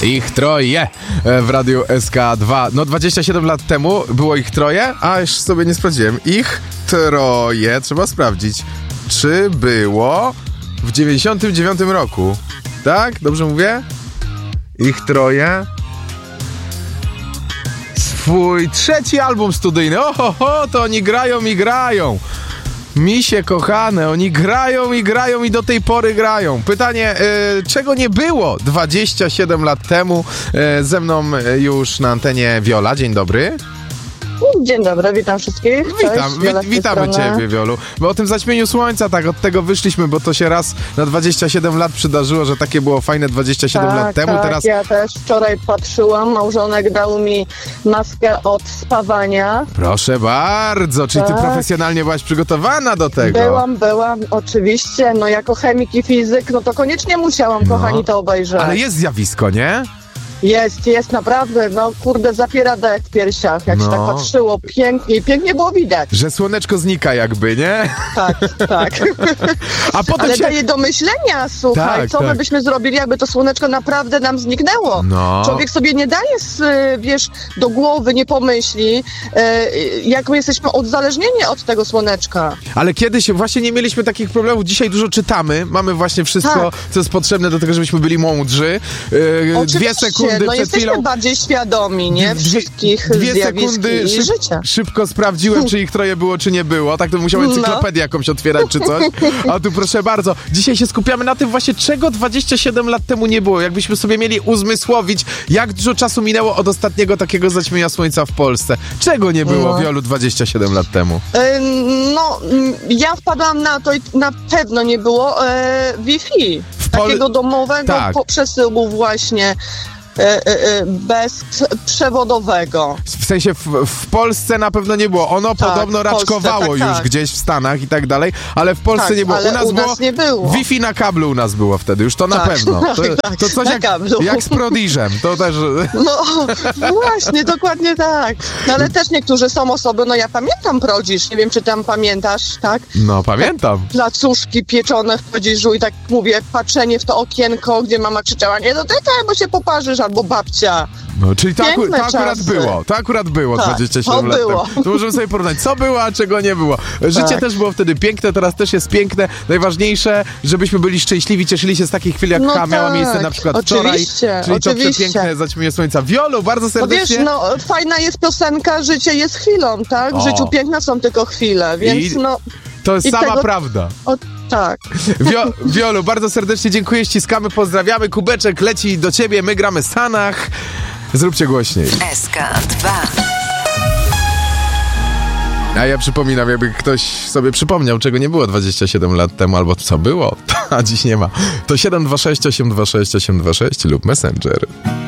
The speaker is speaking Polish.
Ich troje w Radiu SK2. No 27 lat temu było ich troje, a już sobie nie sprawdziłem. Ich troje, trzeba sprawdzić, czy było w 99 roku. Tak? Dobrze mówię? Ich troje. Swój trzeci album studyjny. Oho, to oni grają i grają. Misie kochane, oni grają i do tej pory grają. Pytanie, czego nie było 27 lat temu? Ze mną już na antenie Wiola. Dzień dobry. Dzień dobry, witam wszystkich. Witamy Ciebie, Wiolu. Bo o tym zaćmieniu słońca, tak, od tego wyszliśmy, bo to się raz na 27 lat przydarzyło, że takie było fajne 27 lat temu. Tak, teraz... ja też wczoraj patrzyłam, małżonek dał mi maskę od spawania. Proszę bardzo, czyli Ty profesjonalnie byłaś przygotowana do tego. Byłam, oczywiście, no jako chemik i fizyk, no to koniecznie musiałam, kochani, to obejrzeć. Ale jest zjawisko, nie? Jest naprawdę, no kurde, zapiera dech w piersiach, jak się tak patrzyło, pięknie było widać. Że słoneczko znika jakby, nie? Tak. A potem ale daje do myślenia, słuchaj, co my byśmy zrobili, jakby to słoneczko naprawdę nam zniknęło. No. Człowiek sobie nie daje, do głowy, nie pomyśli, jak my jesteśmy odzależnieni od tego słoneczka. Ale kiedyś właśnie nie mieliśmy takich problemów, dzisiaj dużo czytamy, mamy właśnie wszystko, co jest potrzebne do tego, żebyśmy byli mądrzy. 2 sekundy no przed jesteśmy chwilą... bardziej świadomi, nie? Wszystkich zjawisk i życia. Szybko sprawdziłem, czy ich troje było, czy nie było. Tak to musiałem encyklopedię jakąś otwierać, czy coś. A tu proszę bardzo, dzisiaj się skupiamy na tym właśnie, czego 27 lat temu nie było. Jakbyśmy sobie mieli uzmysłowić, jak dużo czasu minęło od ostatniego takiego zaćmienia słońca w Polsce. Czego nie było, Wiolu, 27 lat temu? Ja wpadłam na to i na pewno nie było Wi-Fi. Takiego domowego przesyłu właśnie. Bezprzewodowego. W sensie w Polsce na pewno nie było. Ono podobno raczkowało już gdzieś w Stanach i tak dalej, ale w Polsce nie było. U nas nie było. Wi-Fi na kablu u nas było wtedy, już to na pewno. To coś jak z Prodiżem. To też... No właśnie, dokładnie tak. No ale też niektórzy są osoby, no ja pamiętam Prodiż, nie wiem czy tam pamiętasz, tak? No pamiętam. Placuszki pieczone w Prodiżu i tak mówię, patrzenie w to okienko, gdzie mama krzyczała, nie dotykaj, bo się poparzysz, albo babcia. No, czyli to akurat było 27 lat temu. To możemy sobie porównać, co było, a czego nie było. Życie też było wtedy piękne, teraz też jest piękne. Najważniejsze, żebyśmy byli szczęśliwi, cieszyli się z takich chwil, jak miała miejsce na przykład wczoraj. Czyli to przepiękne zaćmienie słońca. Wiolu, bardzo serdecznie. No wiesz, fajna jest piosenka, życie jest chwilą, tak? W życiu piękne są tylko chwile, więc to jest sama prawda. Tak. Wiolu, bardzo serdecznie dziękuję, ściskamy, pozdrawiamy. Kubeczek leci do ciebie, my gramy Sanach. Zróbcie głośniej. SK2. A ja przypominam, jakby ktoś sobie przypomniał, czego nie było 27 lat temu, albo co było, a dziś nie ma. To 726 826 826 lub Messenger.